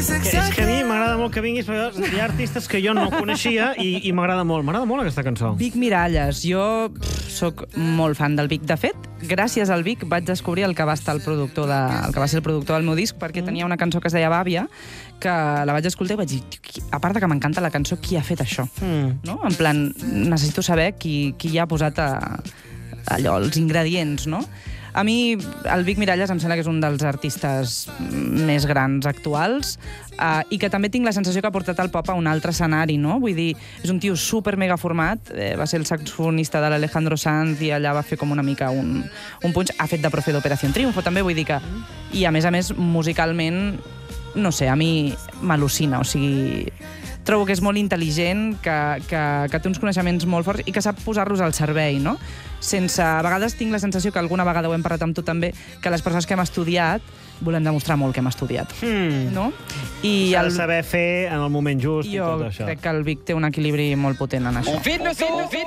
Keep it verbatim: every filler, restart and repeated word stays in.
És que a mi m'agrada molt que vinguis, però hi ha artistes que jo no coneixia i, i m'agrada molt. M'agrada molt aquesta cançó. Vic Miralles. Jo pff, soc molt fan del Vic. De fet, gràcies al Vic vaig descobrir el que va estar el productor de, el que va ser el productor del meu disc, perquè mm. tenia una cançó que es deia Bàbia, que la vaig escoltar i vaig dir, a part de que m'encanta la cançó, qui ha fet això? Mm. No? En plan, necessito saber qui, qui hi ha posat a, allò, els ingredients, no? A mi, el Vic Miralles em sembla que és un dels artistes més grans actuals uh, i que també tinc la sensació que ha portat el pop a un altre escenari, no? Vull dir, és un tio super mega format, eh, va ser el saxofonista de l'Alejandro Sanz i allà va fer com una mica un, un punx. Ha fet de profe d'Operación Triunfo, també, vull dir que... I a més a més, musicalment, no sé, a mi m'al·lucina, o sigui... Trobo que és molt intel·ligent, que, que, que té uns coneixements molt forts i que sap posar-los al servei, no? Sense... A vegades tinc la sensació que alguna vegada ho hem parlat amb tu també, que les persones que hem estudiat volem demostrar molt que hem estudiat, mm. no? I S'ha el... de saber fer en el moment just i tot això. Jo crec que el Vic té un equilibri molt potent en això.